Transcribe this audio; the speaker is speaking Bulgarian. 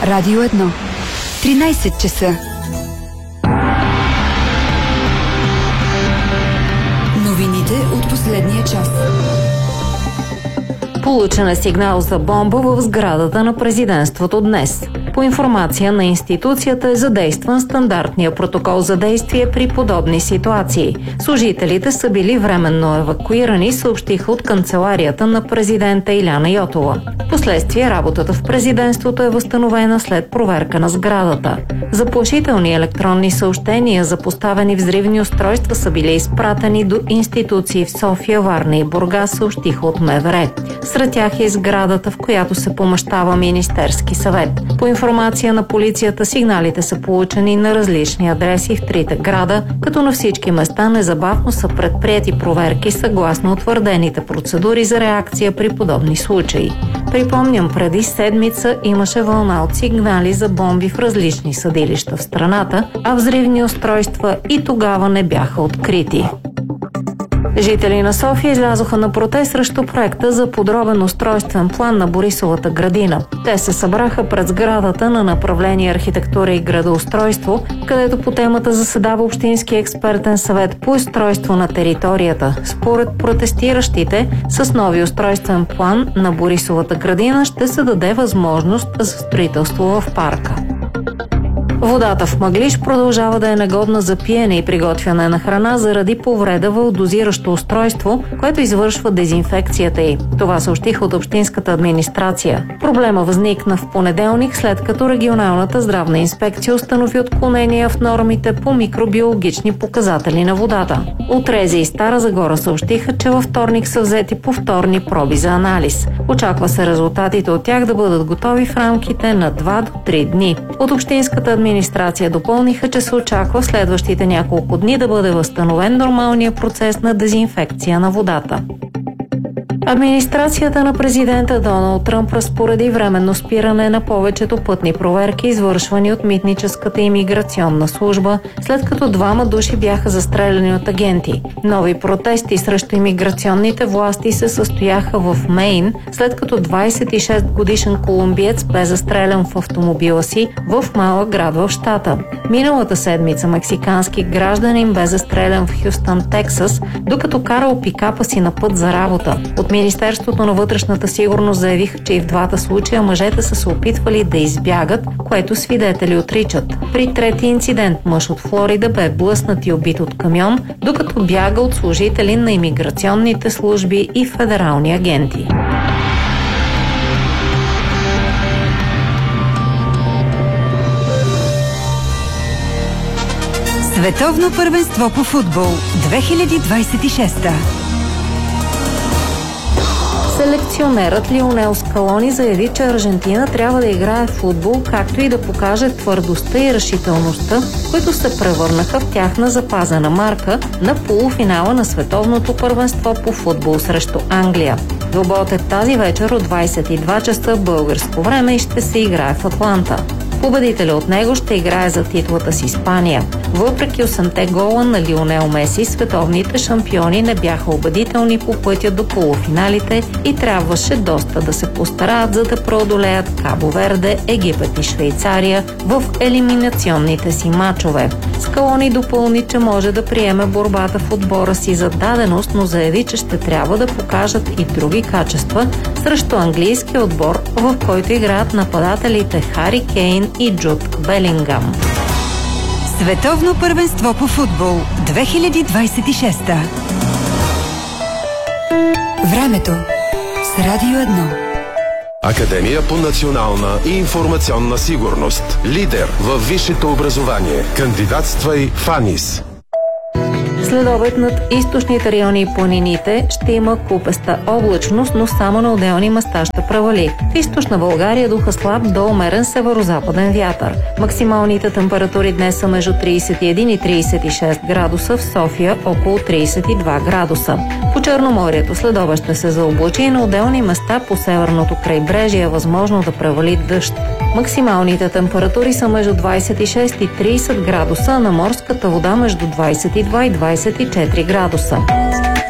Радио 1. 13 часа. Новините от последния час. Получен е сигнал за бомба в сградата на президентството днес. По информация на институцията е задействан стандартния протокол за действие при подобни ситуации. Служителите са били временно евакуирани, съобщиха от канцеларията на президента Иляна Йотова. Впоследствие работата в президентството е възстановена след проверка на сградата. Заплашителни електронни съобщения за поставени взривни устройства са били изпратени до институции в София, Варна и Бургас, съобщиха от МВР. Сред тях е сградата, в която се помещава Министерски съвет. По информация на полицията, сигналите са получени на различни адреси в трите града, като на всички места незабавно са предприети проверки съгласно утвърдените процедури за реакция при подобни случаи. Припомням, преди седмица имаше вълна от сигнали за бомби в различни съдилища в страната, а взривни устройства и тогава не бяха открити. Жители на София излязоха на протест срещу проекта за подробен устройствен план на Борисовата градина. Те се събраха пред сградата на направление архитектура и градоустройство, където по темата заседава Общински експертен съвет по устройство на територията. Според протестиращите, с нови устройствен план на Борисовата градина ще се даде възможност за строителство в парка. Водата в Мъглиж продължава да е негодна за пиене и приготвяне на храна заради повреда в дозиращо устройство, което извършва дезинфекцията й. Това съобщиха от Общинската администрация. Проблема възникна в понеделник, след като регионалната здравна инспекция установи отклонения в нормите по микробиологични показатели на водата. От Рези и Стара Загора съобщиха, че във вторник са взети повторни проби за анализ. Очаква се резултатите от тях да бъдат готови в рамките на 2 до 3 дни. От Общинската администрация допълниха, че се очаква в следващите няколко дни да бъде възстановен нормалния процес на дезинфекция на водата. Администрацията на президента Доналд Тръмп разпореди временно спиране на повечето пътни проверки, извършвани от митническата имиграционна служба, след като 2 души бяха застреляни от агенти. Нови протести срещу имиграционните власти се състояха в Мейн, след като 26-годишен колумбиец бе застрелян в автомобила си в малък град в щата. Миналата седмица мексикански гражданин бе застрелян в Хюстън, Тексас, докато карал пикапа си на път за работа. От Министерството на вътрешната сигурност заявиха, че и в двата случая мъжете са се опитвали да избягат, което свидетели отричат. При трети инцидент мъж от Флорида бе блъснат и убит от камион, докато бяга от служители на имиграционните служби и федерални агенти. Световно първенство по футбол 2026. Селекционерът Лионел Скалони заяви, че Аржентина трябва да играе в футбол, както и да покаже твърдостта и решителността, които се превърнаха в тяхна запазена марка на полуфинала на световното първенство по футбол срещу Англия. Двубоят е тази вечер от 22 часа българско време и ще се играе в Атланта. Победителя от него ще играе за титлата с Испания. Въпреки 8-те гола на Лионел Меси, световните шампиони не бяха убедителни по пътя до полуфиналите и трябваше доста да се постараят, за да преодолеят Кабо Верде, Египет и Швейцария в елиминационните си мачове. Скалони допълни, че може да приеме борбата в отбора си за даденост, но заяви, че ще трябва да покажат и други качества срещу английски отбор, в който играят нападателите Хари Кейн и Джуд Белингам. Световно първенство по футбол 2026. Времето с Радио 1. Академия по национална и информационна сигурност. Лидер във висшето образование. Кандидатствай в АНИС. След обед над източните райони и планините ще има купеста облачност, но само на отделни места ще превали. В източна България духа слаб до умерен северо-западен вятър. Максималните температури днес са между 31 и 36 градуса, в София около 32 градуса. По Черноморието след обед ще се заоблачи и на отделни места по северното крайбрежие е възможно да превали дъжд. Максималните температури са между 26 и 30 градуса, а на морската вода между 22 и 24 градуса.